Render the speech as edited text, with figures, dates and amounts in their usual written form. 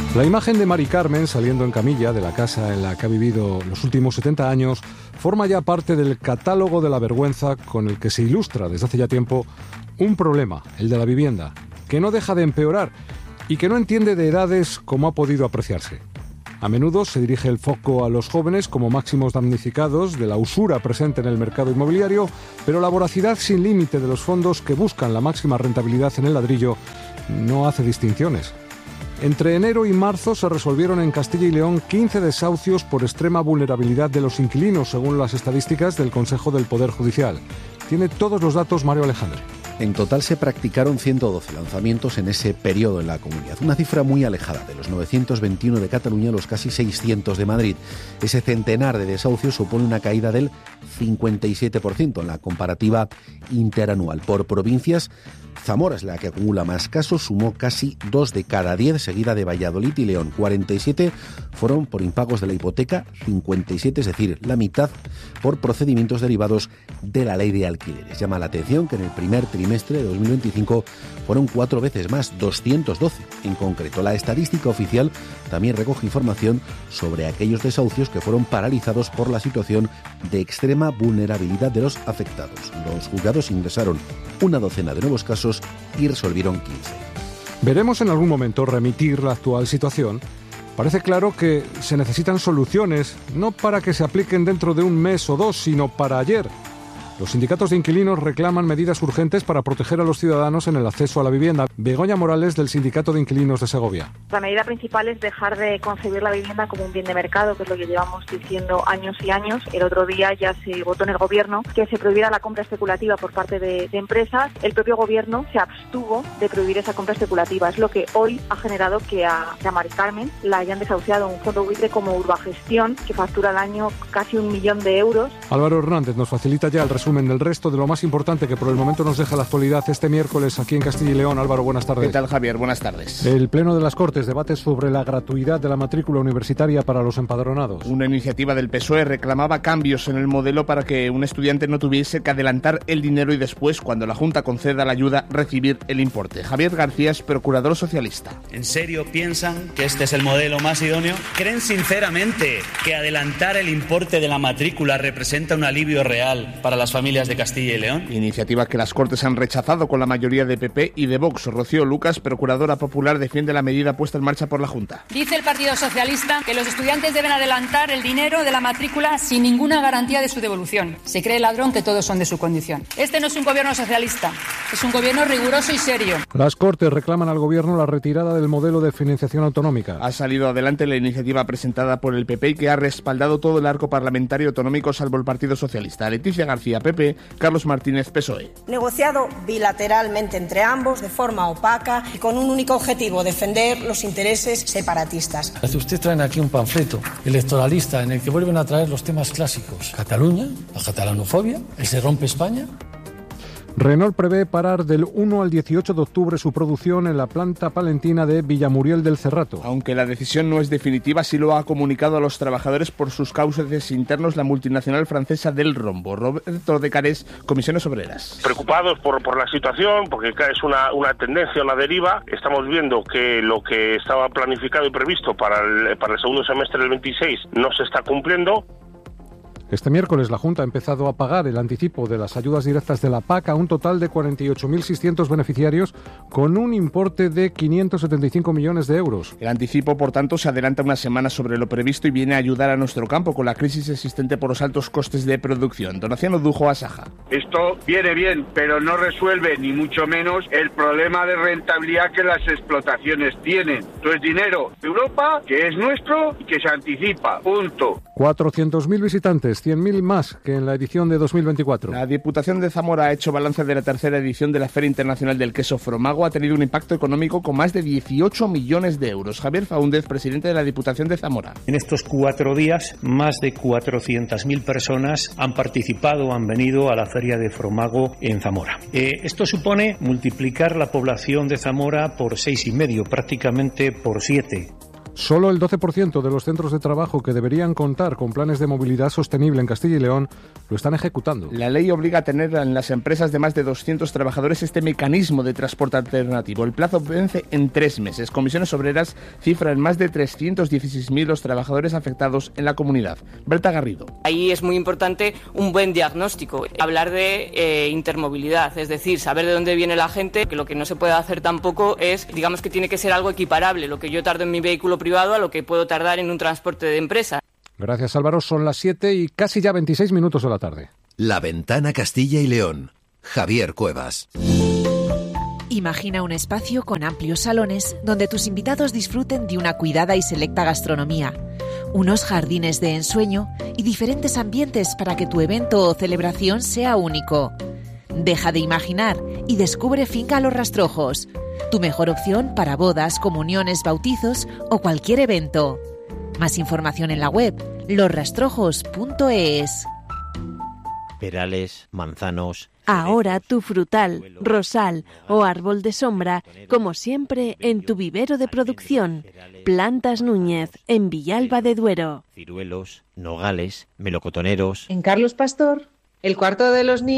La imagen de Mari Carmen saliendo en camilla de la casa en la que ha vivido los últimos 70 años forma ya parte del catálogo de la vergüenza con el que se ilustra desde hace ya tiempo un problema, el de la vivienda, que no deja de empeorar y que no entiende de edades como ha podido apreciarse. A menudo se dirige el foco a los jóvenes como máximos damnificados de la usura presente en el mercado inmobiliario, pero la voracidad sin límite de los fondos que buscan la máxima rentabilidad en el ladrillo no hace distinciones. Entre enero y marzo se resolvieron en Castilla y León 15 desahucios por extrema vulnerabilidad de los inquilinos, según las estadísticas del Consejo del Poder Judicial. Tiene todos los datos Mario Alejandre. En total se practicaron 112 lanzamientos en ese periodo en la comunidad, una cifra muy alejada de los 921 de Cataluña, los casi 600 de Madrid. Ese centenar de desahucios supone una caída del 57% en la comparativa interanual. Por provincias, Zamora es la que acumula más casos, sumó casi 2 de cada 10, seguida de Valladolid y León. 47 fueron por impagos de la hipoteca, 57, es decir, la mitad, por procedimientos derivados de la ley de alquileres. Llama la atención que en el primer trimestre de 2025 fueron 4 veces más, 212 en concreto. La estadística oficial también recoge información sobre aquellos desahucios que fueron paralizados por la situación de extrema vulnerabilidad de los afectados. Los juzgados ingresaron una docena de nuevos casos y resolvieron 15. Veremos en algún momento remitir la actual situación. Parece claro que se necesitan soluciones, no para que se apliquen dentro de un mes o dos, sino para ayer. Los sindicatos de inquilinos reclaman medidas urgentes para proteger a los ciudadanos en el acceso a la vivienda. Begoña Morales, del Sindicato de Inquilinos de Segovia. La medida principal es dejar de concebir la vivienda como un bien de mercado, que es lo que llevamos diciendo años y años. El otro día ya se votó en el Gobierno que se prohibiera la compra especulativa por parte de empresas. El propio Gobierno se abstuvo de prohibir esa compra especulativa. Es lo que hoy ha generado que a Mari Carmen la hayan desahuciado un fondo buitre como Urbagestión, que factura al año casi 1 millón de euros. Álvaro Hernández nos facilita ya el resumen del resto de lo más importante que por el momento nos deja la actualidad este miércoles aquí en Castilla y León. Álvaro, buenas tardes. ¿Qué tal, Javier? Buenas tardes. El Pleno de las Cortes debate sobre la gratuidad de la matrícula universitaria para los empadronados. Una iniciativa del PSOE reclamaba cambios en el modelo para que un estudiante no tuviese que adelantar el dinero y después, cuando la Junta conceda la ayuda, recibir el importe. Javier García es procurador socialista. ¿En serio piensan que este es el modelo más idóneo? ¿Creen sinceramente que adelantar el importe de la matrícula representa un alivio real para las familias de Castilla y León? Iniciativa que las Cortes han rechazado con la mayoría de PP y de Vox. Rocío Lucas, procuradora popular, defiende la medida puesta en marcha por la Junta. Dice el Partido Socialista que los estudiantes deben adelantar el dinero de la matrícula sin ninguna garantía de su devolución. Se cree el ladrón que todos son de su condición. Este no es un gobierno socialista, es un gobierno riguroso y serio. Las Cortes reclaman al Gobierno la retirada del modelo de financiación autonómica. Ha salido adelante la iniciativa presentada por el PP y que ha respaldado todo el arco parlamentario autonómico salvo el Partido Socialista. Leticia García, PP, Carlos Martínez, PSOE. Negociado bilateralmente entre ambos de forma opaca y con un único objetivo: defender los intereses separatistas. Ustedes traen aquí un panfleto electoralista en el que vuelven a traer los temas clásicos: Cataluña, la catalanofobia, el se rompe España. Renault prevé parar del 1 al 18 de octubre su producción en la planta palentina de Villamuriel del Cerrato. Aunque la decisión no es definitiva, sí lo ha comunicado a los trabajadores por sus cauces internos la multinacional francesa Del Rombo. Roberto de Carés, Comisiones Obreras. Preocupados por la situación, porque es una tendencia, una deriva. Estamos viendo que lo que estaba planificado y previsto para el segundo semestre del 26 no se está cumpliendo. Este miércoles la Junta ha empezado a pagar el anticipo de las ayudas directas de la PAC a un total de 48.600 beneficiarios con un importe de 575 millones de euros. El anticipo, por tanto, se adelanta una semana sobre lo previsto y viene a ayudar a nuestro campo con la crisis existente por los altos costes de producción. Donaciano Dujo, Asaja. Esto viene bien, pero no resuelve ni mucho menos el problema de rentabilidad que las explotaciones tienen. Esto es dinero de Europa, que es nuestro y que se anticipa. Punto. 400.000 visitantes, 100.000 más que en la edición de 2024. La Diputación de Zamora ha hecho balance de la tercera edición de la Feria Internacional del Queso Fromago. Ha tenido un impacto económico con más de 18 millones de euros. Javier Faúndez, presidente de la Diputación de Zamora. En estos 4 días, más de 400.000 personas han participado, han venido a la Feria de Fromago en Zamora. Esto supone multiplicar la población de Zamora por 6,5, prácticamente por 7. Solo el 12% de los centros de trabajo que deberían contar con planes de movilidad sostenible en Castilla y León lo están ejecutando. La ley obliga a tener en las empresas de más de 200 trabajadores este mecanismo de transporte alternativo. El plazo vence en 3 meses. Comisiones Obreras cifra en más de 316.000 los trabajadores afectados en la comunidad. Berta Garrido. Ahí es muy importante un buen diagnóstico. Hablar de intermovilidad, es decir, saber de dónde viene la gente, que lo que no se puede hacer tampoco es, digamos que tiene que ser algo equiparable, lo que yo tardo en mi vehículo privado a lo que puedo tardar en un transporte de empresa. Gracias, Álvaro. Son las 7 y casi ya 26 minutos de la tarde. La Ventana Castilla y León. Javier Cuevas. Imagina un espacio con amplios salones donde tus invitados disfruten de una cuidada y selecta gastronomía, unos jardines de ensueño y diferentes ambientes para que tu evento o celebración sea único. Deja de imaginar y descubre Finca Los Rastrojos, tu mejor opción para bodas, comuniones, bautizos o cualquier evento. Más información en la web losrastrojos.es. Perales, manzanos. Ahora tu frutal, rosal o árbol de sombra, como siempre en tu vivero de producción. Plantas Núñez, en Villalba de Duero. Ciruelos, nogales, melocotoneros. En Carlos Pastor, el cuarto de los niños.